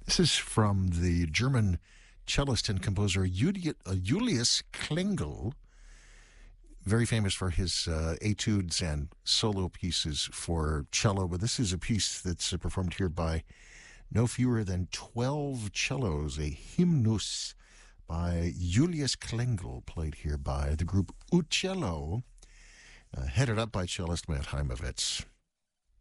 This is from the German cellist and composer Julius Klingel, very famous for his etudes and solo pieces for cello. But this is a piece that's performed here by no fewer than 12 cellos, a hymnus by Julius Klingel, played here by the group Uccello, headed up by cellist Matt Heimovitz.